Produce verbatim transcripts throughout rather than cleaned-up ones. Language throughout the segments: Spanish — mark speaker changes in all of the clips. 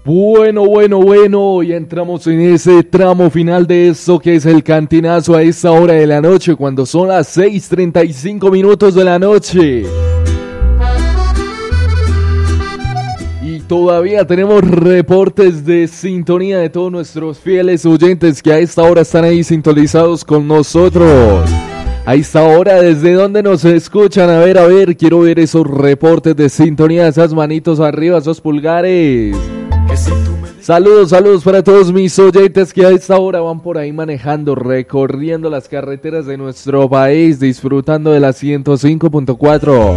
Speaker 1: Bueno, bueno, bueno, y entramos en ese tramo final de esto que es el cantinazo a esta hora de la noche, cuando son las seis treinta y cinco minutos de la noche. Y todavía tenemos reportes de sintonía de todos nuestros fieles oyentes que a esta hora están ahí sintonizados con nosotros. A esta hora, ¿desde dónde nos escuchan? A ver, a ver, quiero ver esos reportes de sintonía, esas manitos arriba, esos pulgares. Saludos, saludos para todos mis oyentes que a esta hora van por ahí manejando, recorriendo las carreteras de nuestro país, disfrutando de la ciento cinco punto cuatro.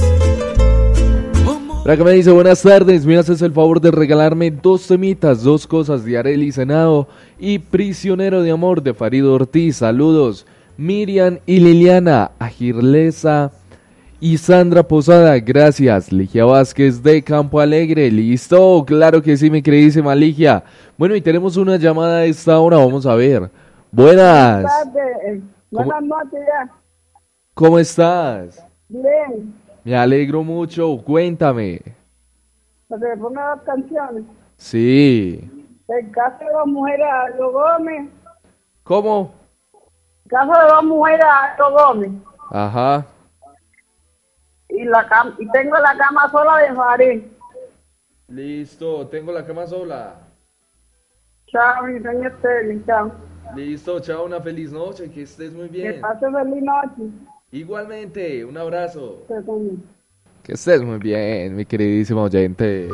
Speaker 1: Para que me dice, buenas tardes, me haces el favor de regalarme dos temitas, dos cosas de Arely Senado y Prisionero de Amor de Farid Ortiz. Saludos. Miriam y Liliana, Agirlesa y Sandra Posada, gracias. Ligia Vázquez de Campo Alegre, listo, claro que sí, mi queridísima Ligia. Bueno, y tenemos una llamada a esta hora, vamos a ver. Buenas.
Speaker 2: Buenas tardes, buenas noches ya.
Speaker 1: ¿Cómo estás?
Speaker 2: Bien.
Speaker 1: Me alegro mucho, cuéntame.
Speaker 2: Porque me pongo dos canciones.
Speaker 1: Sí.
Speaker 2: El caso de dos mujeres a Aldo Gómez.
Speaker 1: ¿Cómo?
Speaker 2: El caso de dos mujeres a Aldo Gómez.
Speaker 1: Ajá.
Speaker 2: Y, la cam y tengo la cama sola de Farid.
Speaker 1: Listo, tengo la cama sola.
Speaker 2: Chao, mi señor Sterling, chao.
Speaker 1: Listo, chao, una feliz noche, que estés muy bien.
Speaker 2: Que pase feliz noche.
Speaker 1: Igualmente, un abrazo.
Speaker 2: Sí, señor.
Speaker 1: Que estés muy bien, mi queridísimo oyente.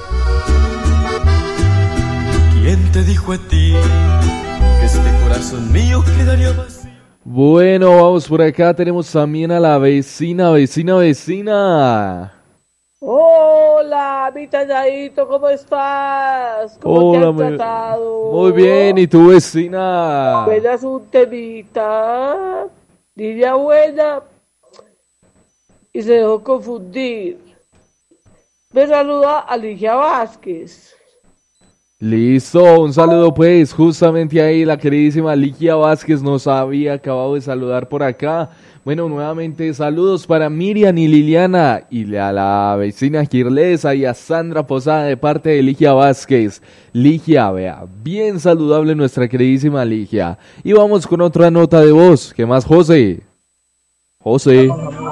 Speaker 3: ¿Quién te dijo a ti que este corazón mío quedaría vacío?
Speaker 1: Bueno, vamos por acá, tenemos también a la vecina, vecina, vecina.
Speaker 4: Hola, mi talladito, ¿cómo estás? ¿Cómo
Speaker 1: Hola,
Speaker 4: te has
Speaker 1: muy,
Speaker 4: tratado?
Speaker 1: muy bien, ¿y tu vecina?
Speaker 4: ¿Pedas un temita? Niña buena. Y se dejó confundir. Me saluda a Ligia Vázquez.
Speaker 1: Listo, un saludo pues, justamente ahí la queridísima Ligia Vázquez nos había acabado de saludar por acá. Bueno, nuevamente saludos para Miriam y Liliana y a la vecina Girlesa y a Sandra Posada de parte de Ligia Vázquez. Ligia, vea, bien saludable nuestra queridísima Ligia. Y vamos con otra nota de voz, ¿qué más, José? José.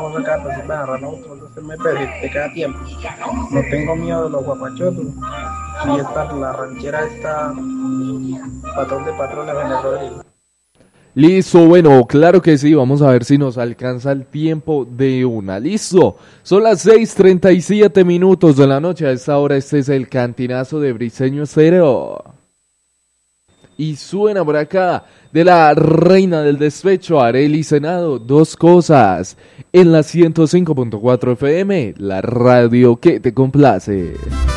Speaker 5: No tengo miedo de los guapachotos. Y esta, la ranchera está patrón de patrones en el Rodrigo.
Speaker 1: Listo, bueno, claro que sí, vamos a ver si nos alcanza el tiempo de una. Listo, son las seis treinta y siete minutos de la noche, a esta hora este es el cantinazo de Briseño Cero. Y suena por acá de la reina del despecho, Arely Senado, dos cosas, en la ciento cinco punto cuatro F M, la radio que te complace.